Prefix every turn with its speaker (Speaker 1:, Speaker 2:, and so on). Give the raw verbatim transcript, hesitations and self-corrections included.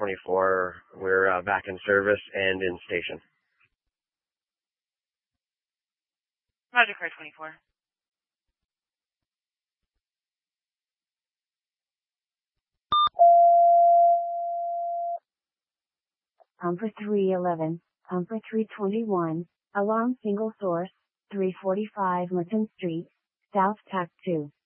Speaker 1: twenty-four. We're uh, back in service and in station.
Speaker 2: Roger, car twenty-four.
Speaker 3: Pumper three eleven, Pumper three twenty-one, alarm single source, three forty-five Merton Street, South Tac two.